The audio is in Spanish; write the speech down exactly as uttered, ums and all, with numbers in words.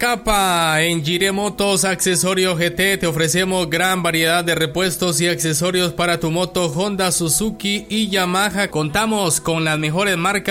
Capa, en Jiré Motos Accesorio G T te ofrecemos gran variedad de repuestos y accesorios para tu moto Honda, Suzuki y Yamaha. Contamos con las mejores marcas